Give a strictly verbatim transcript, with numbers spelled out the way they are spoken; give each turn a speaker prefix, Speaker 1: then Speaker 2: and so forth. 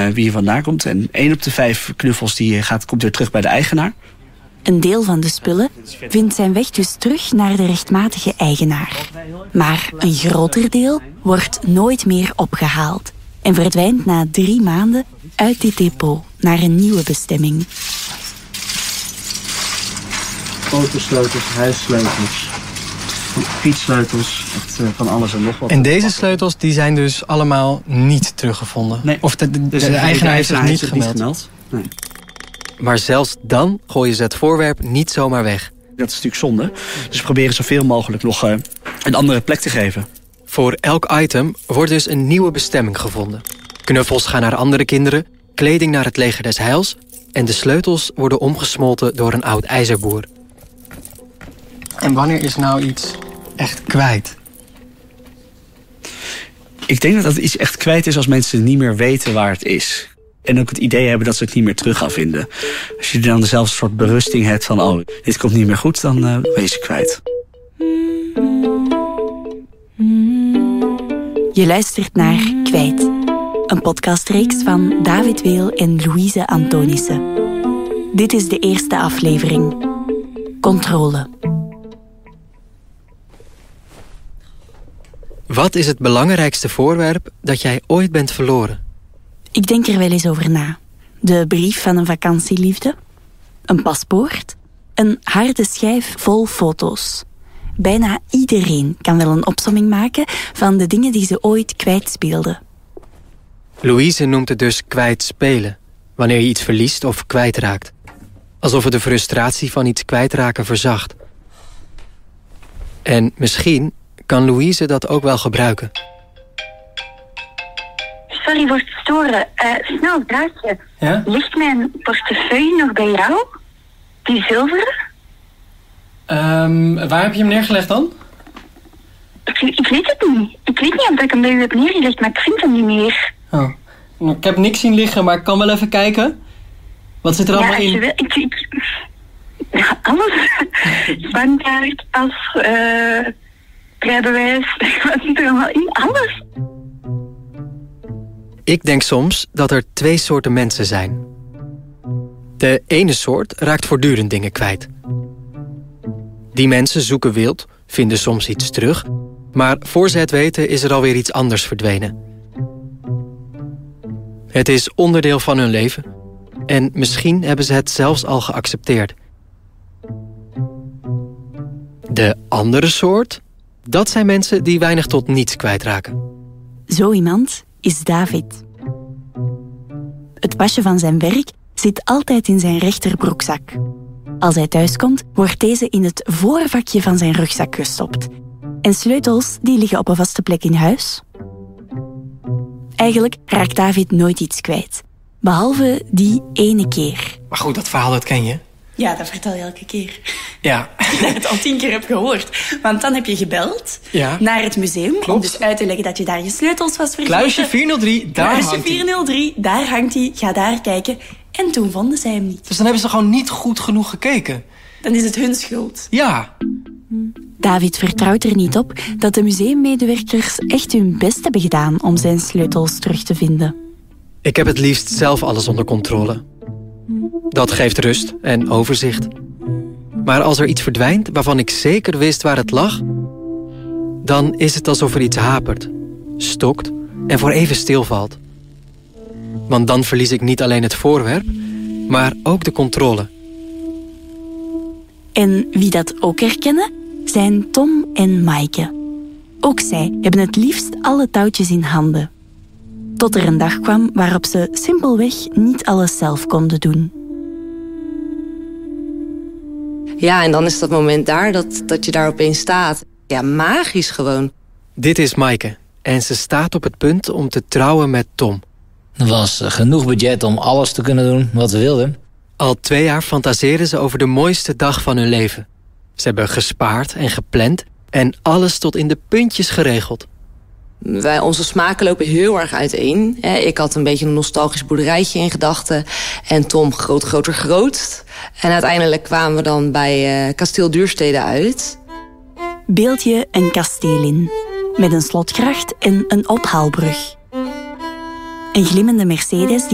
Speaker 1: uh, wie er vandaan komt. En één op de vijf knuffels die gaat, komt weer terug bij de eigenaar.
Speaker 2: Een deel van de spullen vindt zijn weg dus terug naar de rechtmatige eigenaar. Maar een groter deel wordt nooit meer opgehaald en verdwijnt na drie maanden uit dit depot naar een nieuwe bestemming.
Speaker 1: Autosleutels, huissleutels, fietssleutels, van alles en nog wat.
Speaker 3: En deze sleutels die zijn dus allemaal niet teruggevonden?
Speaker 1: Nee.
Speaker 3: Of de, de,
Speaker 1: dus
Speaker 3: de, de eigenaar heeft zich niet gemeld?
Speaker 1: Niet gemeld. Nee.
Speaker 4: Maar zelfs dan gooien ze het voorwerp niet zomaar weg.
Speaker 1: Dat is natuurlijk zonde. Dus we proberen zoveel mogelijk nog uh, een andere plek te geven.
Speaker 4: Voor elk item wordt dus een nieuwe bestemming gevonden. Knuffels gaan naar andere kinderen, kleding naar het leger des heils en de sleutels worden omgesmolten door een oud ijzerboer.
Speaker 3: En wanneer is nou iets echt kwijt?
Speaker 1: Ik denk dat dat iets echt kwijt is als mensen niet meer weten waar het is. En ook het idee hebben dat ze het niet meer terug gaan vinden. Als je dan dezelfde soort berusting hebt van, oh, dit komt niet meer goed, dan uh, ben je ze kwijt.
Speaker 2: Je luistert naar Kwijt. Een podcastreeks van David Weel en Louise Antonissen. Dit is de eerste aflevering. Controle.
Speaker 4: Wat is het belangrijkste voorwerp dat jij ooit bent verloren?
Speaker 2: Ik denk er wel eens over na. De brief van een vakantieliefde. Een paspoort. Een harde schijf vol foto's. Bijna iedereen kan wel een opsomming maken van de dingen die ze ooit kwijtspeelden.
Speaker 4: Louise noemt het dus kwijtspelen, wanneer je iets verliest of kwijtraakt. Alsof het de frustratie van iets kwijtraken verzacht. En misschien kan Louise dat ook wel gebruiken.
Speaker 5: Sorry voor het storen. Uh, snel, draadje.
Speaker 3: Ja?
Speaker 5: Ligt mijn portefeuille nog bij jou? Die zilveren?
Speaker 3: Um, waar heb je hem neergelegd dan?
Speaker 5: Ik, ik weet het niet. Ik weet niet of ik hem bij u heb neergelegd, maar ik vind hem niet meer.
Speaker 3: Oh. Ik heb niks zien liggen, maar ik kan wel even kijken. Wat zit er
Speaker 5: ja,
Speaker 3: allemaal in?
Speaker 5: Wil, ik, ik, ja, alles. Bankkaart, pas, uh, rijbewijs. Wat zit er allemaal in? Alles.
Speaker 4: Ik denk soms dat er twee soorten mensen zijn. De ene soort raakt voortdurend dingen kwijt. Die mensen zoeken wild, vinden soms iets terug, maar voor ze het weten is er alweer iets anders verdwenen. Het is onderdeel van hun leven en misschien hebben ze het zelfs al geaccepteerd. De andere soort, dat zijn mensen die weinig tot niets kwijtraken.
Speaker 2: Zo iemand is David. Het pasje van zijn werk zit altijd in zijn rechterbroekzak. Als hij thuiskomt, wordt deze in het voorvakje van zijn rugzak gestopt. En sleutels die liggen op een vaste plek in huis. Eigenlijk raakt David nooit iets kwijt. Behalve die ene keer.
Speaker 3: Maar goed, dat verhaal dat ken je.
Speaker 2: Ja, dat vertel je elke keer.
Speaker 3: Ja.
Speaker 2: Dat ik het al tien keer heb gehoord. Want dan heb je gebeld
Speaker 3: ja.
Speaker 2: naar het museum.
Speaker 3: Klopt.
Speaker 2: Om dus uit te leggen dat je daar je sleutels was vergeten.
Speaker 3: Kluisje vierhonderddrie, daar
Speaker 2: Kluisje
Speaker 3: hangt hij.
Speaker 2: vierhonderddrie, daar hangt hij. Ga daar kijken. En toen vonden zij hem niet.
Speaker 3: Dus dan hebben ze gewoon niet goed genoeg gekeken.
Speaker 2: Dan is het hun schuld.
Speaker 3: Ja.
Speaker 2: David vertrouwt er niet op dat de museummedewerkers echt hun best hebben gedaan om zijn sleutels terug te vinden.
Speaker 4: Ik heb het liefst zelf alles onder controle. Dat geeft rust en overzicht. Maar als er iets verdwijnt waarvan ik zeker wist waar het lag, dan is het alsof er iets hapert, stokt en voor even stilvalt. Want dan verlies ik niet alleen het voorwerp, maar ook de controle.
Speaker 2: En wie dat ook herkennen, zijn Tom en Maaike. Ook zij hebben het liefst alle touwtjes in handen. Tot er een dag kwam waarop ze simpelweg niet alles zelf konden doen.
Speaker 6: Ja, en dan is dat moment daar dat, dat je daar opeens staat. Ja, magisch gewoon.
Speaker 4: Dit is Maaike en ze staat op het punt om te trouwen met Tom.
Speaker 7: Er was genoeg budget om alles te kunnen doen wat we wilden.
Speaker 4: Al twee jaar fantaseren ze over de mooiste dag van hun leven. Ze hebben gespaard en gepland en alles tot in de puntjes geregeld.
Speaker 6: Wij, onze smaken lopen heel erg uiteen. Ik had een beetje een nostalgisch boerderijtje in gedachten. En Tom groot, groter, grootst. En uiteindelijk kwamen we dan bij uh, Kasteel Duurstede uit.
Speaker 2: Beeld je een kasteel in. Met een slotgracht en een ophaalbrug. Een glimmende Mercedes die